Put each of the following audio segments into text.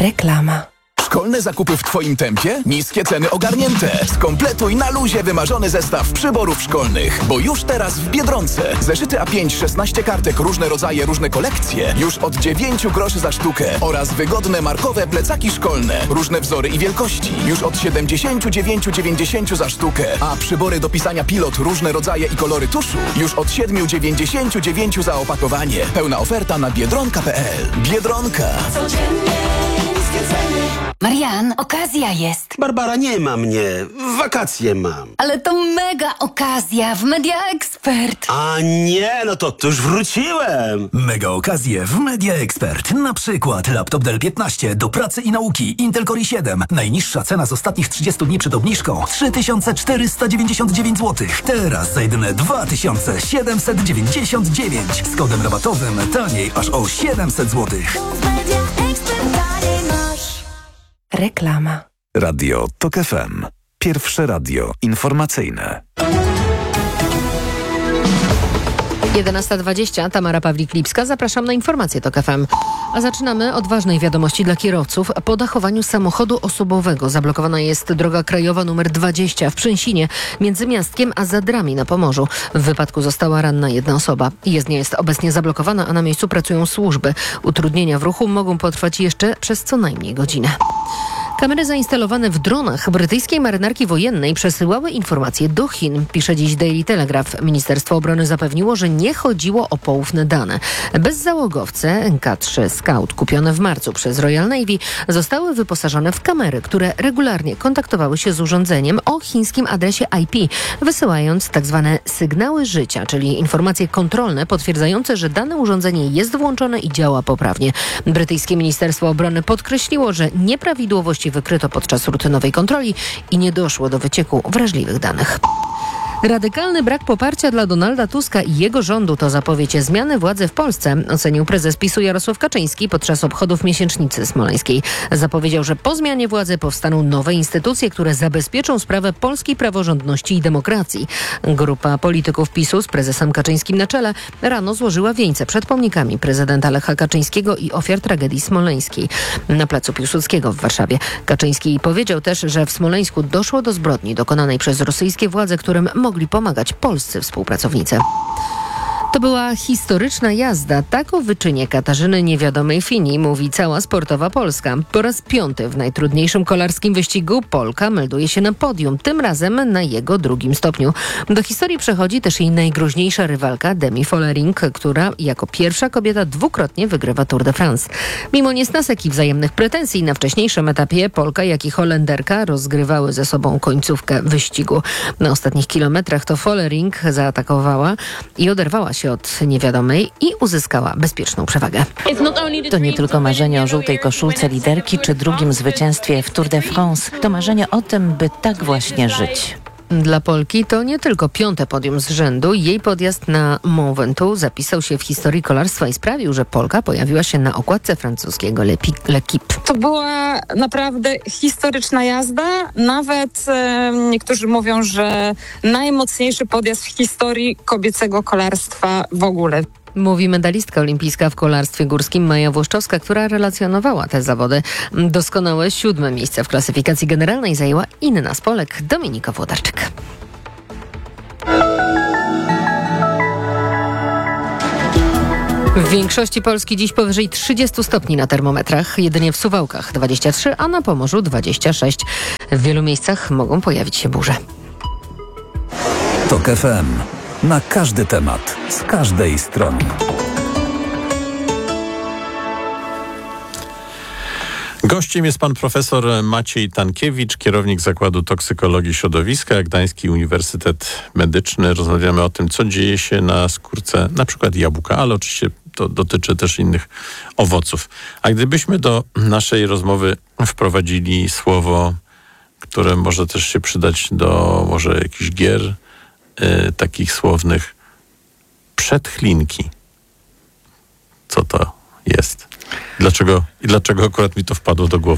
Reklama. Szkolne zakupy w Twoim tempie? Niskie ceny ogarnięte. Skompletuj na luzie wymarzony zestaw przyborów szkolnych. Bo już teraz w Biedronce zeszyty A5 16 kartek, różne rodzaje, różne kolekcje już od 9 groszy za sztukę oraz wygodne markowe plecaki szkolne, różne wzory i wielkości już od 79,90 za sztukę. A przybory do pisania pilot, różne rodzaje i kolory tuszu już od 7,99 za opakowanie. Pełna oferta na biedronka.pl. Biedronka. Marian, okazja jest. Barbara, nie ma mnie. Wakacje mam. Ale to mega okazja w Media Expert. A nie, no to już wróciłem. Mega okazje w Media Expert. Na przykład laptop Dell 15 do pracy i nauki Intel Core i7. Najniższa cena z ostatnich 30 dni przed obniżką 3499 zł. Teraz za jedyne 2799. Z kodem rabatowym taniej aż o 700 zł. Reklama. Radio TOK FM. Pierwsze radio informacyjne. 11:20, Tamara Pawlik-Lipska. Zapraszam na informacje TOK FM. A zaczynamy od ważnej wiadomości dla kierowców. Po dachowaniu samochodu osobowego zablokowana jest droga krajowa nr 20 w Przęsinie między Miastkiem a Zadrami na Pomorzu. W wypadku została ranna jedna osoba. Jezdnia jest obecnie zablokowana, a na miejscu pracują służby. Utrudnienia w ruchu mogą potrwać jeszcze przez co najmniej godzinę. Kamery zainstalowane w dronach brytyjskiej marynarki wojennej przesyłały informacje do Chin, pisze dziś Daily Telegraph. Ministerstwo Obrony zapewniło, że nie chodziło o poufne dane. Bezzałogowce K3 Scout kupione w marcu przez Royal Navy zostały wyposażone w kamery, które regularnie kontaktowały się z urządzeniem o chińskim adresie IP, wysyłając tzw. sygnały życia, czyli informacje kontrolne potwierdzające, że dane urządzenie jest włączone i działa poprawnie. Brytyjskie Ministerstwo Obrony podkreśliło, że nieprawidłowości wykryto podczas rutynowej kontroli i nie doszło do wycieku wrażliwych danych. Radykalny brak poparcia dla Donalda Tuska i jego rządu to zapowiedź zmiany władzy w Polsce, ocenił prezes PiS-u Jarosław Kaczyński podczas obchodów miesięcznicy smoleńskiej. Zapowiedział, że po zmianie władzy powstaną nowe instytucje, które zabezpieczą sprawę polskiej praworządności i demokracji. Grupa polityków PiS-u z prezesem Kaczyńskim na czele rano złożyła wieńce przed pomnikami prezydenta Lecha Kaczyńskiego i ofiar tragedii smoleńskiej na placu Piłsudskiego w Warszawie. Kaczyński powiedział też, że w Smoleńsku doszło do zbrodni dokonanej przez rosyjskie władze, którym mogli pomagać polscy współpracownicy. To była historyczna jazda. Tak o wyczynie Katarzyny Niewiadomej Fini mówi cała sportowa Polska. Po raz 5 w najtrudniejszym kolarskim wyścigu Polka melduje się na podium, tym razem na jego drugim stopniu. Do historii przechodzi też jej najgroźniejsza rywalka Demi Follering, która jako pierwsza kobieta dwukrotnie wygrywa Tour de France. Mimo niesnasek i wzajemnych pretensji na wcześniejszym etapie Polka, jak i Holenderka rozgrywały ze sobą końcówkę wyścigu. Na ostatnich kilometrach to Follering zaatakowała i oderwała się od Niewiadomej i uzyskała bezpieczną przewagę. To nie tylko marzenie o żółtej koszulce liderki czy drugim zwycięstwie w Tour de France. To marzenie o tym, by tak właśnie żyć. Dla Polki to nie tylko 5. podium z rzędu. Jej podjazd na Mont Ventoux zapisał się w historii kolarstwa i sprawił, że Polka pojawiła się na okładce francuskiego L'Équipe. To była naprawdę historyczna jazda. Nawet niektórzy mówią, że najmocniejszy podjazd w historii kobiecego kolarstwa w ogóle. Mówi medalistka olimpijska w kolarstwie górskim Maja Włoszczowska, która relacjonowała te zawody. Doskonałe 7. miejsce w klasyfikacji generalnej zajęła inna z Polek, Dominika Włodarczyk. W większości Polski dziś powyżej 30 stopni na termometrach, jedynie w Suwałkach 23, a na Pomorzu 26. W wielu miejscach mogą pojawić się burze. TOK FM. Na każdy temat, z każdej strony. Gościem jest pan profesor Maciej Tankiewicz, kierownik Zakładu Toksykologii Środowiska, Gdański Uniwersytet Medyczny. Rozmawiamy o tym, co dzieje się na skórce na przykład jabłka, ale oczywiście to dotyczy też innych owoców. A gdybyśmy do naszej rozmowy wprowadzili słowo, które może też się przydać do może jakichś gier, takich słownych, przedchlinki. Co to jest? Dlaczego akurat mi to wpadło do głowy?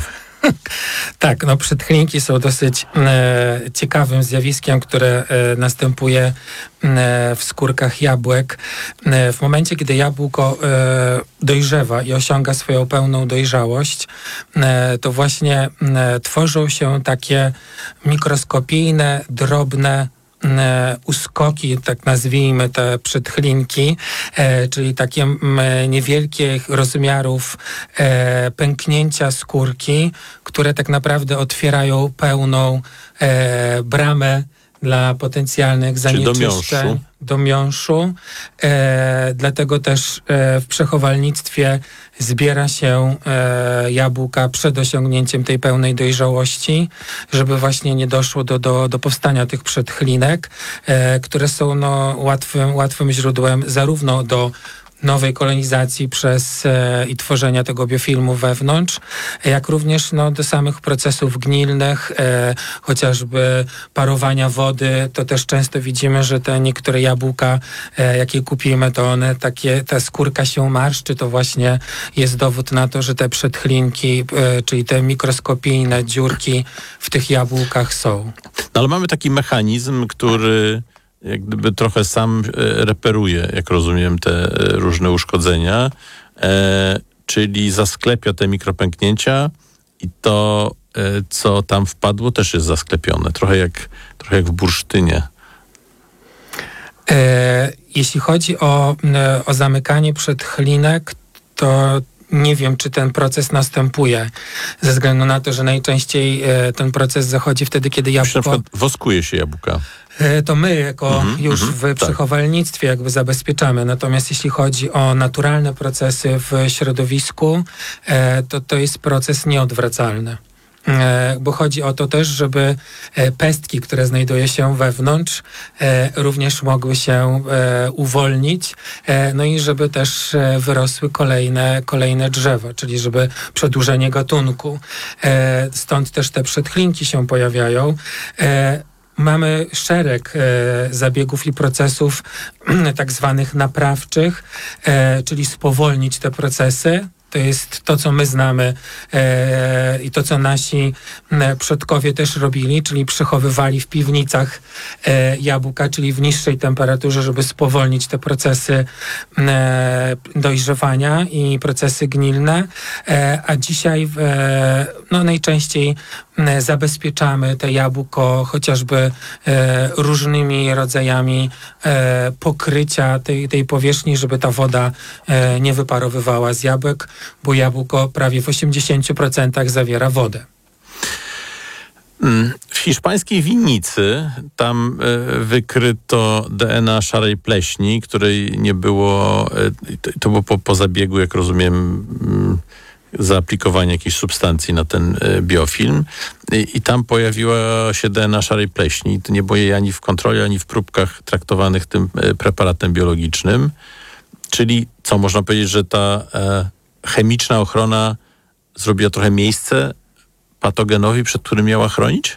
Tak, przedchlinki są dosyć ciekawym zjawiskiem, które następuje w skórkach jabłek. W momencie, kiedy jabłko dojrzewa i osiąga swoją pełną dojrzałość, to właśnie tworzą się takie mikroskopijne, drobne uskoki, tak nazwijmy te przedchlinki, czyli takie niewielkich rozmiarów pęknięcia skórki, które tak naprawdę otwierają pełną bramę dla potencjalnych zanieczyszczeń do miąższu. Dlatego też w przechowalnictwie zbiera się jabłka przed osiągnięciem tej pełnej dojrzałości, żeby właśnie nie doszło do powstania tych przedchlinek, które są łatwym źródłem zarówno do nowej kolonizacji i tworzenia tego biofilmu wewnątrz, jak również do samych procesów gnilnych, chociażby parowania wody. To też często widzimy, że te niektóre jabłka, jakie kupimy, to one ta skórka się marszczy, to właśnie jest dowód na to, że te przedchlinki, czyli te mikroskopijne dziurki w tych jabłkach są. No ale mamy taki mechanizm, który jak gdyby trochę sam reperuje, jak rozumiem, te różne uszkodzenia, czyli zasklepia te mikropęknięcia i to, co tam wpadło, też jest zasklepione. Trochę jak w bursztynie. Jeśli chodzi o zamykanie przedchlinek, to nie wiem, czy ten proces następuje, ze względu na to, że najczęściej ten proces zachodzi wtedy, kiedy jabłko... Na przykład woskuje się jabłka. To my jako w przechowalnictwie jakby zabezpieczamy. Natomiast jeśli chodzi o naturalne procesy w środowisku, to jest proces nieodwracalny. Bo chodzi o to też, żeby pestki, które znajdują się wewnątrz, również mogły się uwolnić, no i żeby też wyrosły kolejne drzewa, czyli żeby przedłużenie gatunku. Stąd też te przedchlinki się pojawiają. Mamy szereg zabiegów i procesów tak zwanych naprawczych, czyli spowolnić te procesy. To jest to, co my znamy i to, co nasi przodkowie też robili, czyli przechowywali w piwnicach jabłka, czyli w niższej temperaturze, żeby spowolnić te procesy dojrzewania i procesy gnilne. A dzisiaj najczęściej zabezpieczamy te jabłko chociażby różnymi rodzajami pokrycia tej powierzchni, żeby ta woda nie wyparowywała z jabłek, bo jabłko prawie w 80% zawiera wodę. W hiszpańskiej winnicy tam wykryto DNA szarej pleśni, której nie było, to było po zabiegu, jak rozumiem, zaaplikowanie jakiejś substancji na ten biofilm i tam pojawiła się DNA szarej pleśni. To nie było jej ani w kontroli, ani w próbkach traktowanych tym preparatem biologicznym. Czyli co, można powiedzieć, że ta chemiczna ochrona zrobiła trochę miejsce patogenowi, przed którym miała chronić?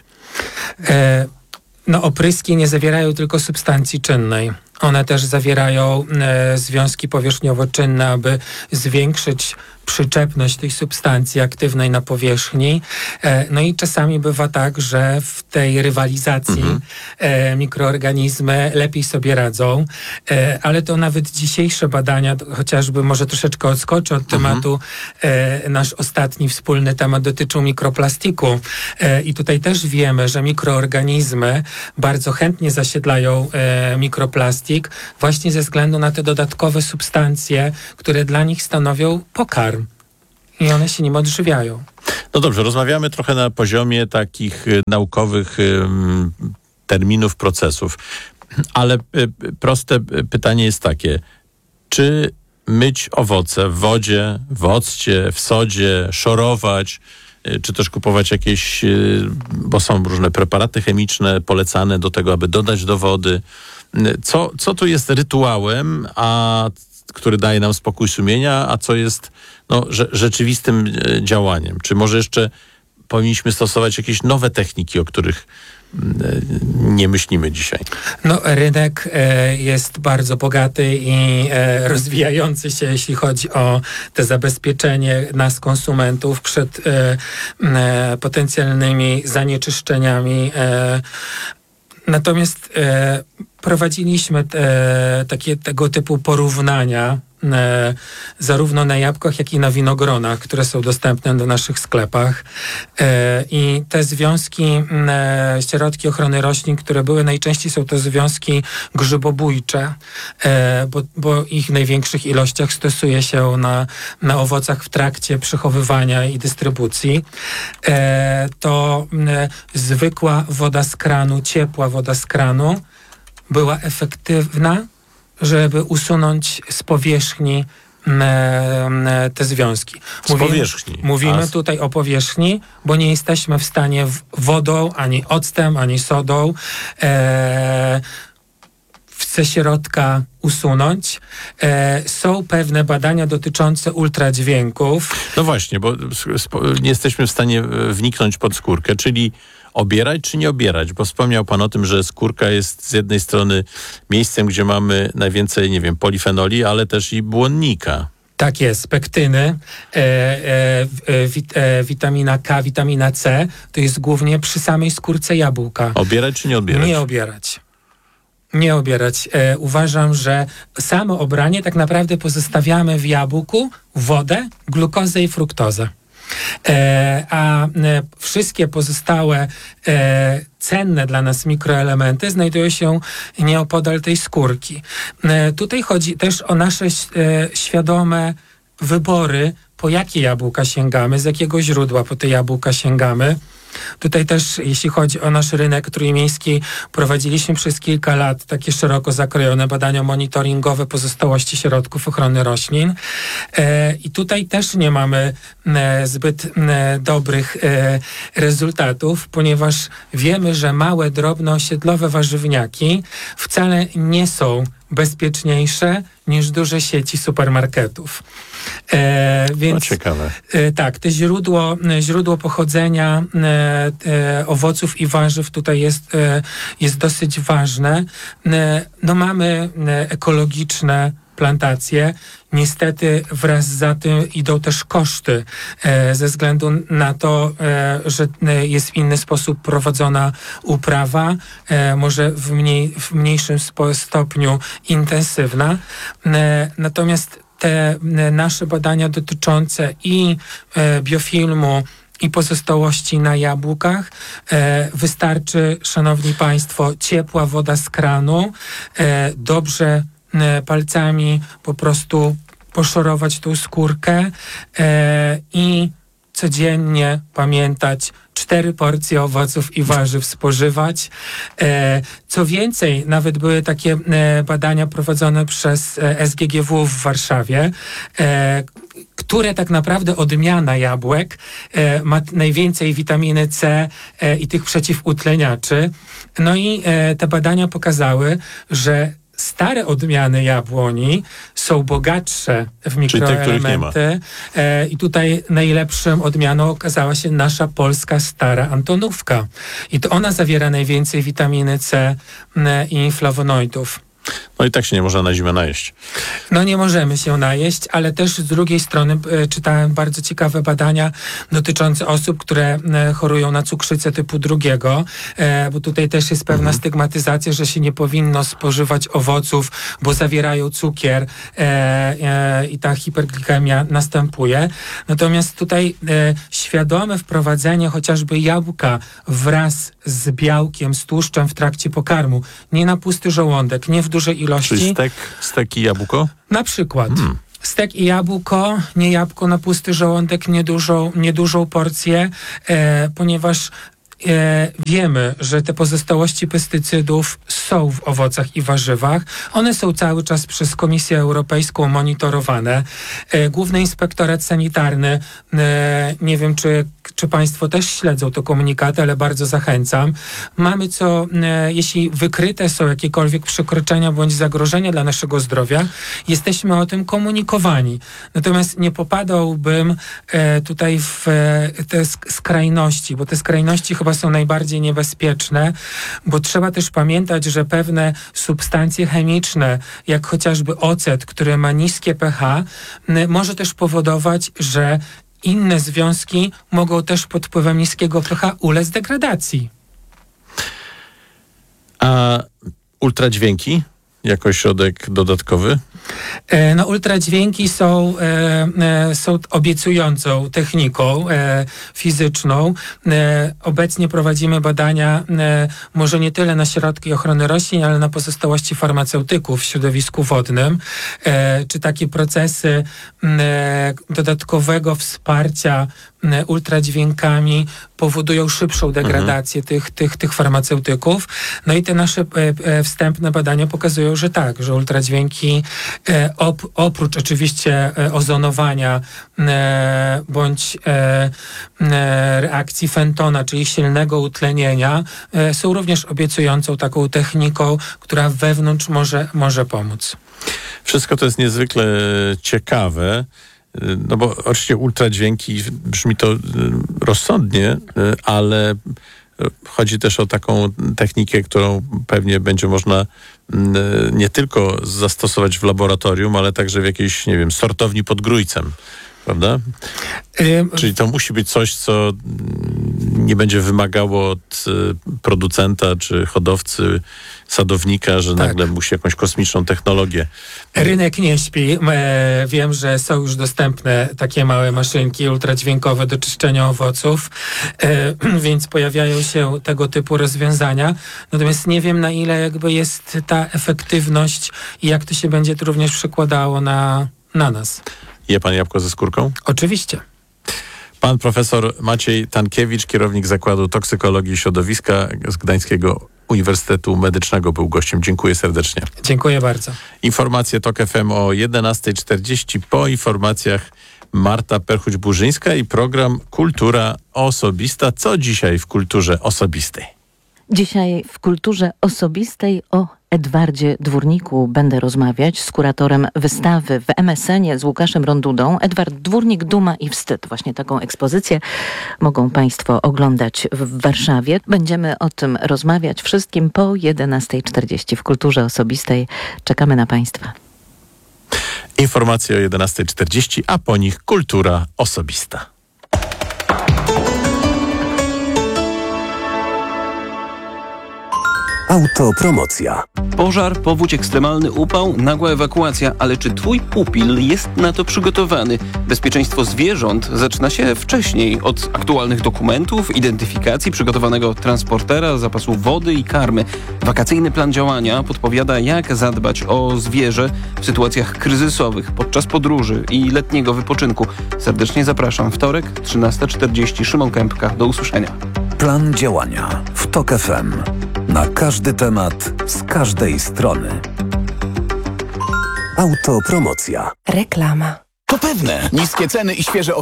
Opryski nie zawierają tylko substancji czynnej. One też zawierają związki powierzchniowo-czynne, aby zwiększyć przyczepność tej substancji aktywnej na powierzchni. No i czasami bywa tak, że w tej rywalizacji mikroorganizmy lepiej sobie radzą, ale to nawet dzisiejsze badania, chociażby może troszeczkę odskoczę od tematu, nasz ostatni wspólny temat dotyczył mikroplastiku i tutaj też wiemy, że mikroorganizmy bardzo chętnie zasiedlają mikroplastik właśnie ze względu na te dodatkowe substancje, które dla nich stanowią pokarm. I one się nim odżywiają. No dobrze, rozmawiamy trochę na poziomie takich naukowych terminów, procesów. Ale proste pytanie jest takie. Czy myć owoce w wodzie, w occie, w sodzie, szorować, czy też kupować jakieś, bo są różne preparaty chemiczne polecane do tego, aby dodać do wody. Co tu jest rytuałem, który daje nam spokój sumienia, a co jest rzeczywistym działaniem? Czy może jeszcze powinniśmy stosować jakieś nowe techniki, o których nie myślimy dzisiaj? No, rynek jest bardzo bogaty i rozwijający się, jeśli chodzi o te zabezpieczenie nas, konsumentów, przed potencjalnymi zanieczyszczeniami. Natomiast prowadziliśmy tego typu porównania zarówno na jabłkach, jak i na winogronach, które są dostępne w naszych sklepach. I te związki, środki ochrony roślin, które były, najczęściej są to związki grzybobójcze, bo ich w największych ilościach stosuje się na owocach w trakcie przechowywania i dystrybucji. To zwykła woda z kranu, ciepła woda z kranu była efektywna, żeby usunąć z powierzchni te związki. Mówimy tutaj o powierzchni, bo nie jesteśmy w stanie wodą, ani octem, ani sodą ze środka usunąć. Są pewne badania dotyczące ultradźwięków. No właśnie, bo nie jesteśmy w stanie wniknąć pod skórkę, czyli obierać czy nie obierać? Bo wspomniał pan o tym, że skórka jest z jednej strony miejscem, gdzie mamy najwięcej, nie wiem, polifenoli, ale też i błonnika. Tak jest, pektyny, witamina K, witamina C, to jest głównie przy samej skórce jabłka. Obierać czy nie obierać? Nie obierać. Nie obierać. Uważam, że samo obranie tak naprawdę pozostawiamy w jabłku wodę, glukozę i fruktozę. A wszystkie pozostałe cenne dla nas mikroelementy znajdują się nieopodal tej skórki. Tutaj chodzi też o nasze świadome wybory, po jakie jabłka sięgamy, z jakiego źródła po te jabłka sięgamy. Tutaj też, jeśli chodzi o nasz rynek trójmiejski, prowadziliśmy przez kilka lat takie szeroko zakrojone badania monitoringowe pozostałości środków ochrony roślin. I tutaj też nie mamy zbyt dobrych rezultatów, ponieważ wiemy, że małe, drobnoosiedlowe warzywniaki wcale nie są bezpieczniejsze niż duże sieci supermarketów. Więc ciekawe. Tak, to źródło pochodzenia owoców i warzyw tutaj jest dosyć ważne. No mamy ekologiczne plantacje. Niestety wraz za tym idą też koszty ze względu na to, że jest w inny sposób prowadzona uprawa, może w mniejszym stopniu intensywna. Natomiast te nasze badania dotyczące i biofilmu, i pozostałości na jabłkach, wystarczy, szanowni państwo, ciepła woda z kranu, dobrze palcami po prostu poszorować tą skórkę i codziennie pamiętać 4 porcje owoców i warzyw spożywać. Co więcej, nawet były takie badania prowadzone przez SGGW w Warszawie, które tak naprawdę odmiana jabłek ma najwięcej witaminy C i tych przeciwutleniaczy. No i te badania pokazały, że stare odmiany jabłoni są bogatsze w mikroelementy. I tutaj najlepszym odmianą okazała się nasza polska stara Antonówka. I to ona zawiera najwięcej witaminy C i flawonoidów. No i tak się nie można na zimę najeść. No nie możemy się najeść, ale też z drugiej strony czytałem bardzo ciekawe badania dotyczące osób, które chorują na cukrzycę typu 2, bo tutaj też jest pewna stygmatyzacja, że się nie powinno spożywać owoców, bo zawierają cukier i ta hiperglikemia następuje. Natomiast tutaj świadome wprowadzenie chociażby jabłka wraz z białkiem, z tłuszczem w trakcie pokarmu, nie na pusty żołądek, nie w dużej ilości. Czyli stek i jabłko? Na przykład. Stek i jabłko, nie jabłko na pusty żołądek, niedużą porcję, ponieważ wiemy, że te pozostałości pestycydów są w owocach i warzywach. One są cały czas przez Komisję Europejską monitorowane. Główny Inspektorat Sanitarny, nie wiem, czy czy państwo też śledzą te komunikaty, ale bardzo zachęcam. Mamy jeśli wykryte są jakiekolwiek przekroczenia bądź zagrożenia dla naszego zdrowia, jesteśmy o tym komunikowani. Natomiast nie popadałbym tutaj w te skrajności, bo te skrajności chyba są najbardziej niebezpieczne, bo trzeba też pamiętać, że pewne substancje chemiczne, jak chociażby ocet, który ma niskie pH, może też powodować, że inne związki mogą też pod wpływem niskiego pH ulec degradacji. A ultradźwięki jako środek dodatkowy? Ultradźwięki są obiecującą techniką fizyczną. Obecnie prowadzimy badania może nie tyle na środki ochrony roślin, ale na pozostałości farmaceutyków w środowisku wodnym. Czy takie procesy dodatkowego wsparcia ultradźwiękami powodują szybszą degradację tych farmaceutyków. No i te nasze wstępne badania pokazują, że tak, że ultradźwięki oprócz oczywiście ozonowania bądź reakcji Fentona, czyli silnego utlenienia, są również obiecującą taką techniką, która wewnątrz może pomóc. Wszystko to jest niezwykle ciekawe. No bo oczywiście ultradźwięki, brzmi to rozsądnie, ale chodzi też o taką technikę, którą pewnie będzie można nie tylko zastosować w laboratorium, ale także w jakiejś, nie wiem, sortowni pod Grójcem, prawda? Czyli to musi być coś, co nie będzie wymagało od producenta czy hodowcy, sadownika, że nagle musi jakąś kosmiczną technologię. Rynek nie śpi. Wiem, że są już dostępne takie małe maszynki ultradźwiękowe do czyszczenia owoców, więc pojawiają się tego typu rozwiązania. Natomiast nie wiem, na ile jakby jest ta efektywność i jak to się będzie to również przekładało na nas. Je pan jabłko ze skórką? Oczywiście. Pan profesor Maciej Tankiewicz, kierownik Zakładu Toksykologii Środowiska z Gdańskiego Uniwersytetu Medycznego, był gościem. Dziękuję serdecznie. Dziękuję bardzo. Informacje TOK FM o 11:40. Po informacjach Marta Perchuć-Burzyńska i program Kultura Osobista. Co dzisiaj w kulturze osobistej? Dzisiaj w kulturze osobistej o Edwardzie Dwórniku będę rozmawiać z kuratorem wystawy w MSN-ie z Łukaszem Rondudą. Edward Dwórnik, Duma i Wstyd. Właśnie taką ekspozycję mogą państwo oglądać w Warszawie. Będziemy o tym rozmawiać wszystkim po 11:40 w kulturze osobistej. Czekamy na państwa. Informacje o 11:40, a po nich kultura osobista. Autopromocja. Pożar, powódź, ekstremalny upał, nagła ewakuacja. Ale czy twój pupil jest na to przygotowany? Bezpieczeństwo zwierząt zaczyna się wcześniej. Od aktualnych dokumentów, identyfikacji, przygotowanego transportera, zapasu wody i karmy. Wakacyjny plan działania podpowiada, jak zadbać o zwierzę w sytuacjach kryzysowych, podczas podróży i letniego wypoczynku. Serdecznie zapraszam. Wtorek, 13:40. Szymon Kępka. Do usłyszenia. Plan działania w TOK FM. Na każdy temat, z każdej strony. Autopromocja. Reklama. To pewne. Niskie ceny i świeże